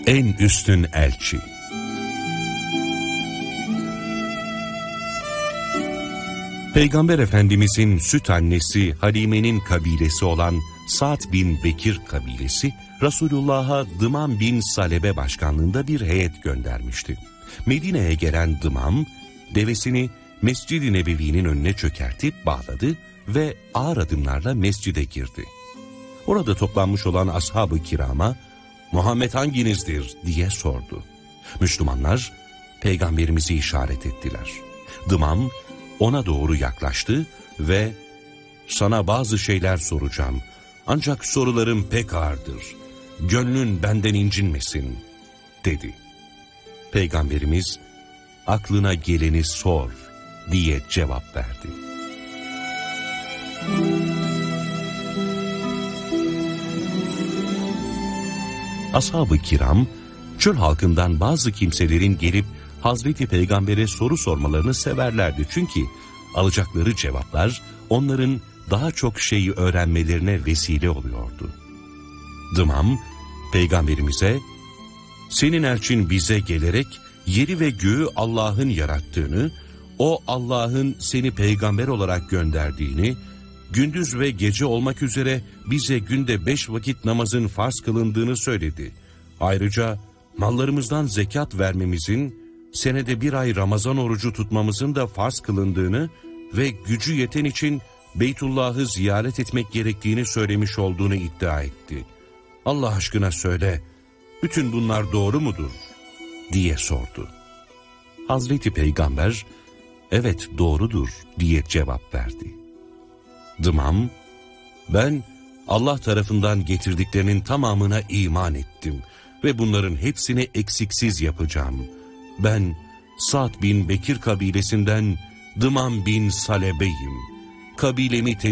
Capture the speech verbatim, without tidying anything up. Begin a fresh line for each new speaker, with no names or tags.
En üstün elçi. Peygamber Efendimizin süt annesi Halime'nin kabilesi olan Sa'd bin Bekir kabilesi, Resulullah'a Dıman bin Salebe başkanlığında bir heyet göndermişti. Medine'ye gelen Dıman, devesini Mescid-i Nebevi'nin önüne çökertip bağladı ve ağır adımlarla mescide girdi. Orada toplanmış olan ashab-ı kirama, "Muhammed hanginizdir?" diye sordu. Müslümanlar, Peygamberimizi işaret ettiler. Dıman, ona doğru yaklaştı ve "Sana bazı şeyler soracağım. Ancak sorularım pek ağırdır. Gönlün benden incinmesin," dedi. Peygamberimiz, "Aklına geleni sor," diye cevap verdi. Ashab-ı kiram, çöl halkından bazı kimselerin gelip Hazreti Peygamber'e soru sormalarını severlerdi. Çünkü alacakları cevaplar onların daha çok şeyi öğrenmelerine vesile oluyordu. Dıman, Peygamberimize, "Senin elçin bize gelerek yeri ve göğü Allah'ın yarattığını, o Allah'ın seni peygamber olarak gönderdiğini, gündüz ve gece olmak üzere bize günde beş vakit namazın farz kılındığını söyledi. Ayrıca mallarımızdan zekat vermemizin, senede bir ay Ramazan orucu tutmamızın da farz kılındığını ve gücü yeten için Beytullah'ı ziyaret etmek gerektiğini söylemiş olduğunu iddia etti. Allah aşkına söyle, bütün bunlar doğru mudur?" diye sordu. Hazreti Peygamber, "Evet doğrudur," diye cevap verdi. Dıman, "Ben Allah tarafından getirdiklerinin tamamına iman ettim ve bunların hepsini eksiksiz yapacağım. Ben Sa'd bin Bekir kabilesinden Dıman bin Salebe'yim. Kabilemi